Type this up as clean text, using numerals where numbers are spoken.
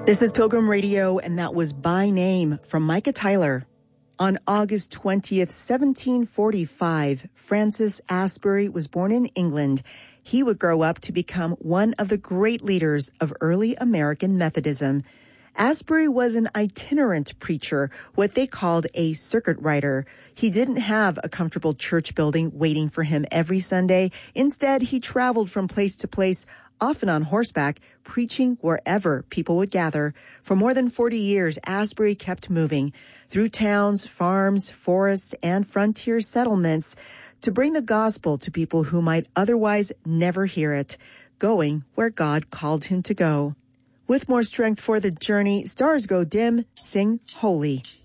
This is Pilgrim Radio, and that was By Name from Micah Tyler. On August 20th, 1745, Francis Asbury was born in England. He would grow up to become one of the great leaders of early American Methodism. Asbury was an itinerant preacher, what they called a circuit rider. He didn't have a comfortable church building waiting for him every Sunday. Instead, he traveled from place to place, often on horseback, preaching wherever people would gather. For more than 40 years, Asbury kept moving through towns, farms, forests, and frontier settlements to bring the gospel to people who might otherwise never hear it, going where God called him to go. With more strength for the journey, Stars Go Dim sing Holy.